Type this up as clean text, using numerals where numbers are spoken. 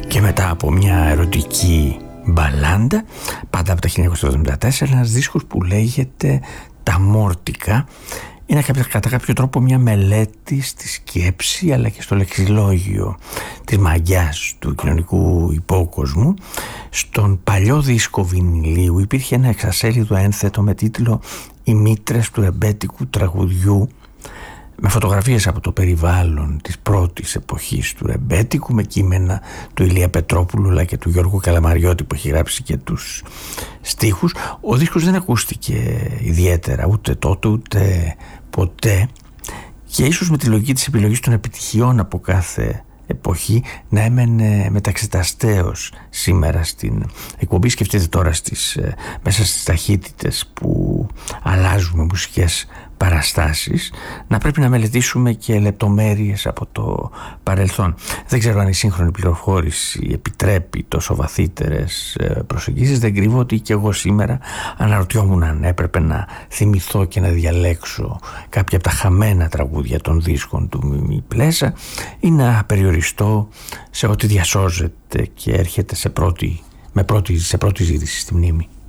Και μετά από μια ερωτική μπαλάντα, πάντα από τα 1974, ένας δίσκος που λέγεται «Τα Μόρτικα». Είναι κατά κάποιο τρόπο μια μελέτη στη σκέψη αλλά και στο λεξιλόγιο της μαγιάς του κοινωνικού υπόκοσμου. Στον παλιό δίσκο βινιλίου υπήρχε ένα εξασέλιδο ένθετο με τίτλο «Οι μήτρες του ρεμπέτικου τραγουδιού», με φωτογραφίες από το περιβάλλον της πρώτης εποχής του ρεμπέτικου, με κείμενα του Ηλία Πετρόπουλου αλλά και του Γιώργου Καλαμαριώτη που έχει γράψει και τους στίχους. Ο δίσκος δεν ακούστηκε ιδιαίτερα ούτε τότε ούτε ποτέ, και ίσως με τη λογική της επιλογής των επιτυχιών από κάθε εποχή να έμενε μεταξεταστέως σήμερα στην εκπομπή. Σκεφτείτε τώρα μέσα στις ταχύτητες που αλλάζουμε μουσικές παραστάσεις, να πρέπει να μελετήσουμε και λεπτομέρειες από το παρελθόν. Δεν ξέρω αν η σύγχρονη πληροφόρηση επιτρέπει τόσο βαθύτερες προσεγγίσεις. Δεν κρύβω ότι και εγώ σήμερα αναρωτιόμουν αν έπρεπε να θυμηθώ και να διαλέξω κάποια από τα χαμένα τραγούδια των δίσκων του Μιμή Πλέσα ή να περιοριστώ σε ό,τι διασώζεται και έρχεται σε πρώτη ζήτηση στη μνήμη.